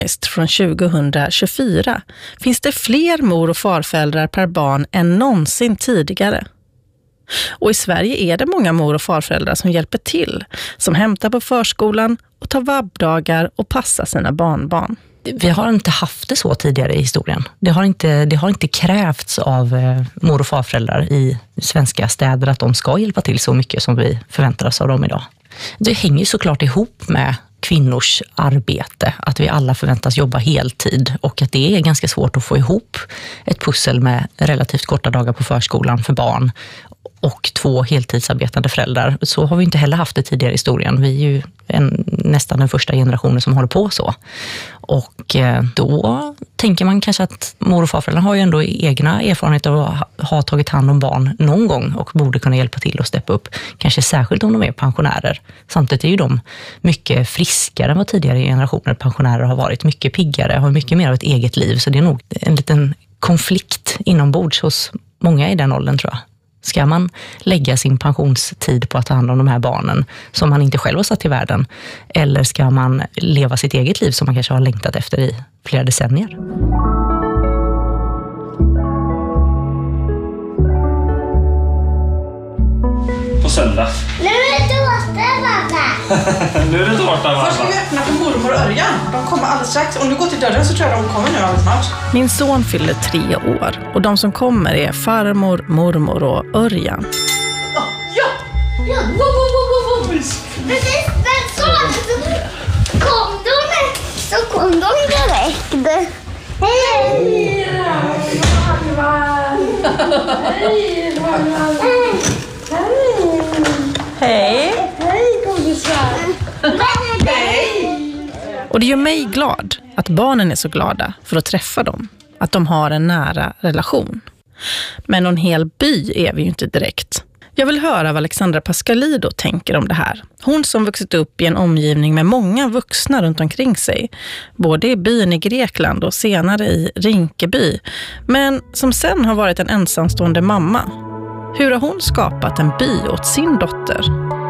från 2024 finns det fler mor- och farföräldrar per barn än någonsin tidigare. Och i Sverige är det många mor- och farföräldrar som hjälper till, som hämtar på förskolan och tar vabbdagar och passar sina barnbarn. Vi har inte haft det så tidigare i historien. Det har inte krävts av mor- och farföräldrar i svenska städer att de ska hjälpa till så mycket som vi förväntar oss av dem idag. Det hänger såklart ihop med kvinnors arbete, att vi alla förväntas jobba heltid och att det är ganska svårt att få ihop ett pussel med relativt korta dagar på förskolan för barn och 2 heltidsarbetande föräldrar. Så har vi inte heller haft det tidigare i historien. Vi är ju nästan den första generationen som håller på så. Och då tänker man kanske att mor- och farföräldrar har ju ändå egna erfarenheter av att ha tagit hand om barn någon gång och borde kunna hjälpa till och steppa upp. Kanske särskilt om de är pensionärer. Samtidigt är ju de mycket friskare än vad tidigare generationer pensionärer har varit. Mycket piggare, har mycket mer av ett eget liv. Så det är nog en liten konflikt inombords hos många i den åldern, tror jag. Ska man lägga sin pensionstid på att ta hand om de här barnen som man inte själv har satt till världen? Eller ska man leva sitt eget liv som man kanske har längtat efter i flera decennier? På söndag. Nu är det tårta, pappa. Nu är det tårta, mamma. Först ska vi öppna för mormor och Örjan. De kommer alldeles strax. Om du går till dörren så tror jag de kommer nu alldeles snart. Min son fyller 3 år och de som kommer är farmor, mormor och Örjan. Ja! Precis, men så kom de direkt. Hej! Hej! Hej, godisar! Och det gör mig glad att barnen är så glada för att träffa dem. Att de har en nära relation. Men någon hel by är vi ju inte direkt. Jag vill höra vad Alexandra Pascalido tänker om det här. Hon som vuxit upp i en omgivning med många vuxna runt omkring sig. Både i byn i Grekland och senare i Rinkeby. Men som sen har varit en ensamstående mamma. Hur har hon skapat en by åt sin dotter?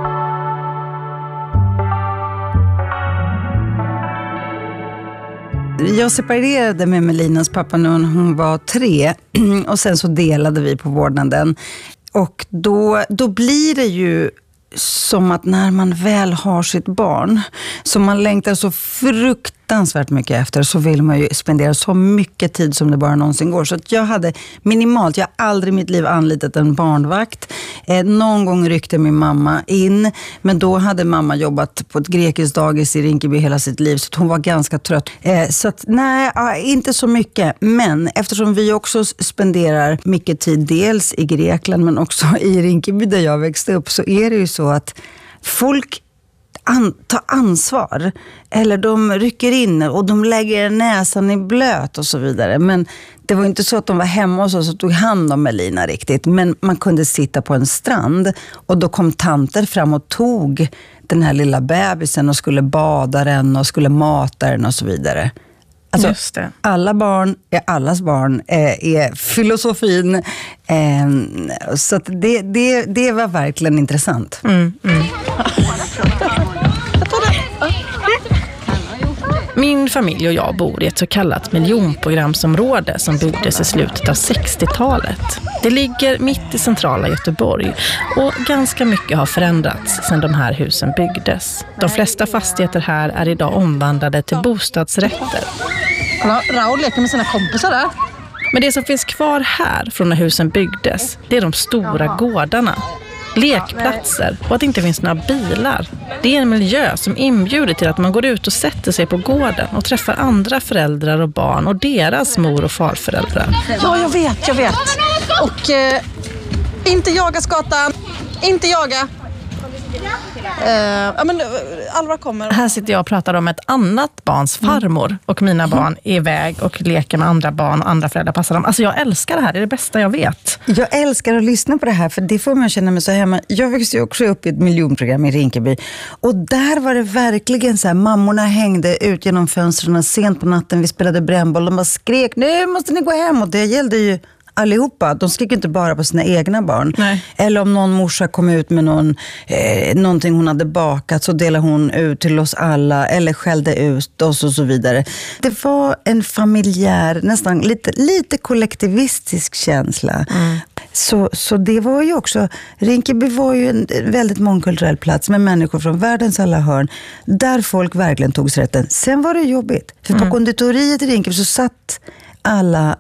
Jag separerade med Melinas pappa när hon var 3 och sen så delade vi på vårdnaden. Och då blir det ju som att när man väl har sitt barn som man längtar så fruktansvärt mycket efter, så vill man ju spendera så mycket tid som det bara någonsin går. Så att jag hade minimalt, jag har aldrig i mitt liv anlitat en barnvakt. Någon gång ryckte min mamma in, men då hade mamma jobbat på ett grekiskt dagis i Rinkeby hela sitt liv, så att hon var ganska trött. Så att nej, inte så mycket. Men eftersom vi också spenderar mycket tid dels i Grekland men också i Rinkeby där jag växte upp, så är det ju så att folk tar ansvar. Eller de rycker in och de lägger näsan i blöt och så vidare. Men det var inte så att de var hemma hos oss och tog hand om Melina riktigt. Men man kunde sitta på en strand och då kom tanter fram och tog den här lilla bebisen och skulle bada den och skulle mata den och så vidare. Alltså, Just det. Alla barn är allas barn, är filosofin. Så att det var verkligen intressant. Min familj och jag bor i ett så kallat miljonprogramsområde som byggdes i slutet av 60-talet. Det ligger mitt i centrala Göteborg och ganska mycket har förändrats sedan de här husen byggdes. De flesta fastigheter här är idag omvandlade till bostadsrätter. Raul leker med sina kompisar där. Men det som finns kvar här från när husen byggdes, det är de stora gårdarna. Lekplatser och att det inte finns några bilar. Det är en miljö som inbjuder till att man går ut och sätter sig på gården och träffar andra föräldrar och barn och deras mor- och farföräldrar. Ja, jag vet. Och inte jaga skatan. Inte jaga. Men Alva kommer. Här sitter jag och pratar om ett annat barns farmor och mina barn är iväg och leker med andra barn och andra föräldrar passar dem. Alltså jag älskar det här, det är det bästa jag vet. Jag älskar att lyssna på det här, för det får man känna mig så hemma. Jag växte ju också upp i ett miljonprogram i Rinkeby och där var det verkligen så här, mammorna hängde ut genom fönstren sent på natten, vi spelade brännboll och man skrek, nu måste ni gå hem, och det gällde ju allihopa. De skrek inte bara på sina egna barn. Nej. Eller om någon morsa kom ut med någonting hon hade bakat, så delade hon ut till oss alla. Eller skällde ut oss och så vidare. Det var en familjär, nästan lite kollektivistisk känsla. Så det var ju också, Rinkeby var ju en väldigt mångkulturell plats med människor från världens alla hörn, där folk verkligen tog sig rätten. Sen var det jobbigt, för på konditoriet i Rinkeby så satt alla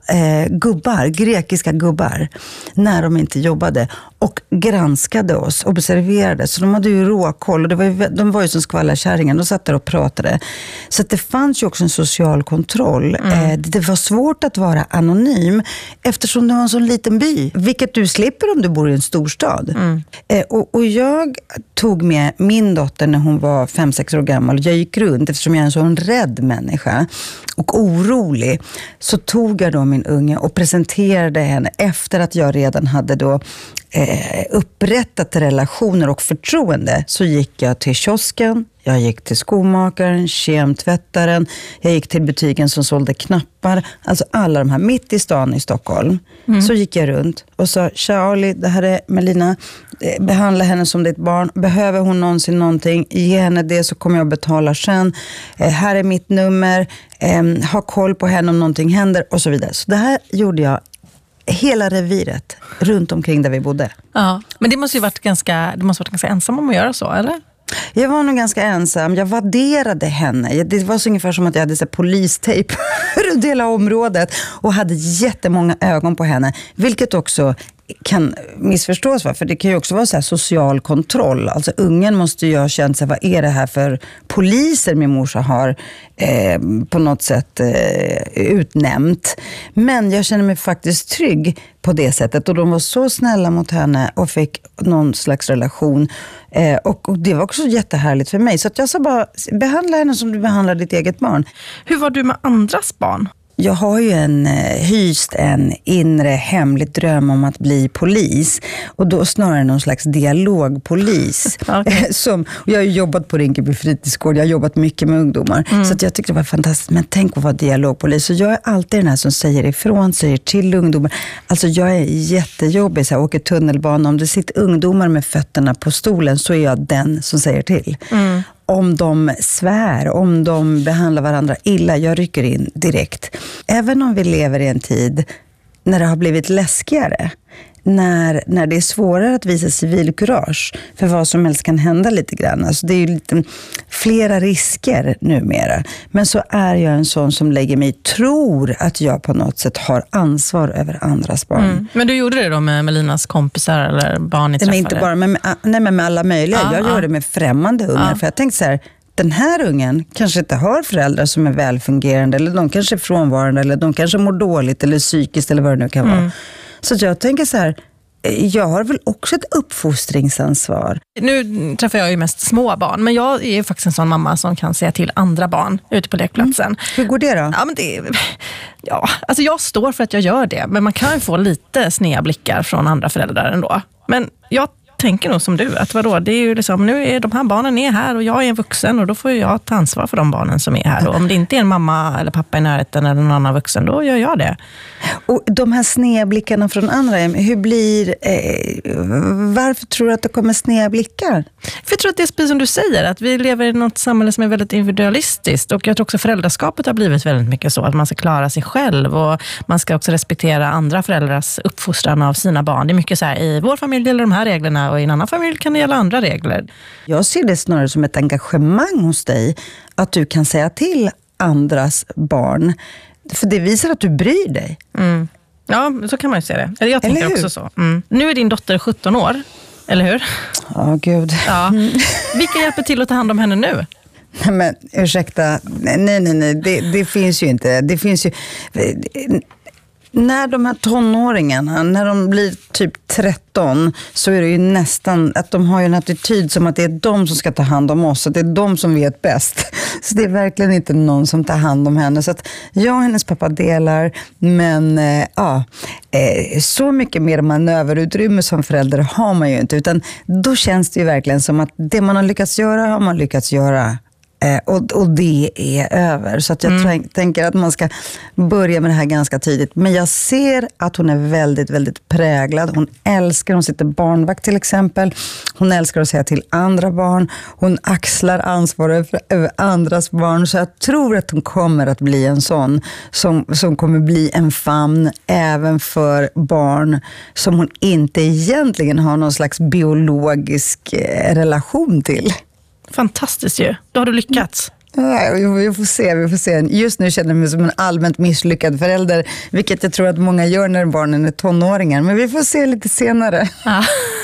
grekiska gubbar, när de inte jobbade, och granskade oss, observerade. Så de hade ju råkoll, och de var ju som skvallarkärringen, de satt där och pratade. Så att det fanns ju också en social kontroll. Det var svårt att vara anonym, eftersom det var en sån liten by, vilket du slipper om du bor i en storstad. Och jag tog med min dotter när hon var 5-6 år gammal. Jag gick runt, eftersom jag är en sån rädd människa och orolig, så tog jag då min unge och presenterade henne efter att jag redan hade då upprättat relationer och förtroende. Så gick jag till kiosken, jag gick till skomakaren, kemtvättaren, jag gick till butiken som sålde knappar, alltså alla de här mitt i stan i Stockholm. Så gick jag runt och sa: Charlie, det här är Melina, behandla henne som ditt barn, behöver hon någonsin någonting, ge henne det så kommer jag betala sen, här är mitt nummer, ha koll på henne om någonting händer och så vidare. Så det här gjorde jag hela reviret runt omkring där vi bodde. Ja, men det måste ju varit ganska ensam om att göra så, eller? Jag var nog ganska ensam. Jag värderade henne. Det var så ungefär som att jag hade så polistejp runt hela området och hade jättemånga ögon på henne. Vilket också kan missförstås, för det kan ju också vara så här social kontroll. Alltså ungen måste ju ha känt sig, vad är det här för poliser min morsa har på något sätt utnämnt. Men jag känner mig faktiskt trygg på det sättet, och de var så snälla mot henne och fick någon slags relation. Och det var också jättehärligt för mig. Så att jag sa bara, behandla henne som du behandlar ditt eget barn. Hur var du med andras barn? Jag har ju hyst en inre hemlig dröm om att bli polis. Och då snarare någon slags dialogpolis. Okay. Jag har ju jobbat på Rinkeby fritidsgård, jag har jobbat mycket med ungdomar. Så att jag tyckte det var fantastiskt. Men tänk att vara dialogpolis. Så jag är alltid den här som säger ifrån, säger till ungdomar. Alltså jag är jättejobbig, så jag åker tunnelbana. Om det sitter ungdomar med fötterna på stolen, så är jag den som säger till. Om de svär, om de behandlar varandra illa, jag rycker in direkt. Även om vi lever i en tid när det har blivit läskigare, när det är svårare att visa civilkurage, för vad som helst kan hända lite grann. Alltså det är ju lite flera risker numera. Men så är jag en sån som lägger mig, tror att jag på något sätt har ansvar över andras barn. Men du gjorde det då med Melinas kompisar eller barn ni träffade? Men inte bara med alla möjliga. Jag gör det med främmande ungar. För jag tänkte så här, den här ungen kanske inte har föräldrar som är välfungerande, eller de kanske är frånvarande, eller de kanske mår dåligt eller psykiskt eller vad det nu kan vara. Så jag tänker så här, jag har väl också ett uppfostringsansvar. Nu träffar jag ju mest små barn, men jag är ju faktiskt en sån mamma som kan säga till andra barn ute på lekplatsen. Hur går det då? Alltså jag står för att jag gör det, men man kan ju få lite sneda blickar från andra föräldrar ändå. Men jag tänker nog som du, att vadå, det är ju liksom, nu är de här barnen är här och jag är en vuxen, och då får jag ta ansvar för de barnen som är här. Och om det inte är en mamma eller pappa i närheten eller någon annan vuxen, då gör jag det. Och de här snedblickarna från andra, varför tror du att det kommer snedblickar? För jag tror att det är precis som du säger, att vi lever i något samhälle som är väldigt individualistiskt, och jag tror också föräldraskapet har blivit väldigt mycket så att man ska klara sig själv, och man ska också respektera andra föräldrars uppfostran av sina barn. Det är mycket så här, i vår familj gäller de här reglerna och i en annan familj kan det gälla andra regler. Jag ser det snarare som ett engagemang hos dig, att du kan säga till andras barn. För det visar att du bryr dig. Ja, så kan man ju se det. Eller jag tänker också så. Nu är din dotter 17 år, eller hur? Ja, gud. Ja. Vilka hjälper till att ta hand om henne nu? Men ursäkta, nej, det finns ju inte. Det finns ju... När de här tonåringarna, när de blir typ 13, så är det ju nästan att de har ju en attityd som att det är de som ska ta hand om oss, att det är de som vet bäst. Så det är verkligen inte någon som tar hand om henne. Så att jag och hennes pappa delar, men så mycket mer manöverutrymme som förälder har man ju inte, utan då känns det ju verkligen som att det man har lyckats göra har man lyckats göra. Och det är över. Så att jag tänker att man ska börja med det här ganska tidigt. Men jag ser att hon är väldigt, väldigt präglad. Hon sitter barnvakt till exempel. Hon älskar att säga till andra barn. Hon axlar ansvaret över andras barn. Så jag tror att hon kommer att bli en sån som kommer bli en famn även för barn som hon inte egentligen har någon slags biologisk relation till. Fantastiskt ju. Då har du lyckats. Ja, vi får se. Just nu känner jag mig som en allmänt misslyckad förälder, vilket jag tror att många gör när barnen är tonåringar. Men vi får se lite senare. Ja.